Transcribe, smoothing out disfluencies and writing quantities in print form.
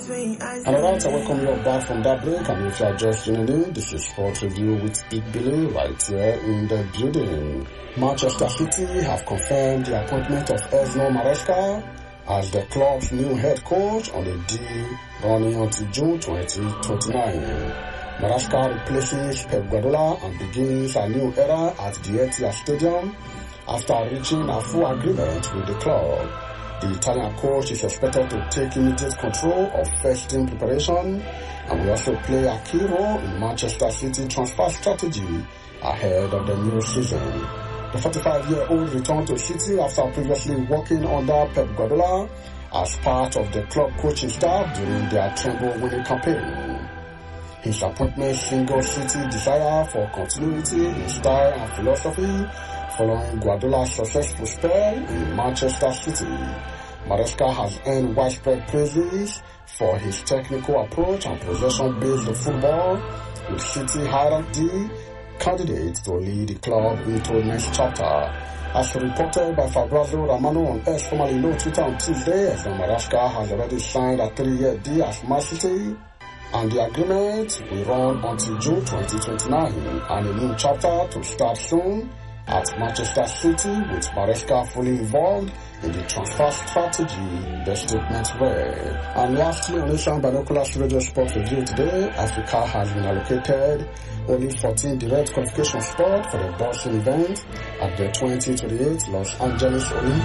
Alright, I welcome you back from that break, and if you are just tuning in, this is Sport Review with Billy right here in the building. Manchester City have confirmed the appointment of Enzo Maresca as the club's new head coach on a deal running until June 2029. Maresca replaces Pep Guardiola and begins a new era at the Etihad Stadium after reaching a full agreement with the club. The Italian coach is expected to take immediate control of first team preparation and will also play a key role in Manchester City transfer strategy ahead of the new season. The 45-year-old returned to City after previously working under Pep Guardiola as part of the club coaching staff during their treble-winning campaign. His appointment signals City's desire for continuity in style and philosophy following Guardiola's successful spell in Manchester City. Maresca has earned widespread praises for his technical approach and possession-based football, with City hierarchy candidate to lead the club into the next chapter. As reported by Fabrizio Romano on X, formerly known Twitter, on Tuesday, Maresca has already signed a 3-year deal at Man City, and the agreement will run until June 2029, and a new chapter to start soon at Manchester City, with Maresca fully involved in the transfer strategy, the statement read. And lastly, on Asian Binoculars Radio Sport Review today, Africa has been allocated only 14 direct qualification spots for the boxing event at the 2028 Los Angeles Olympics.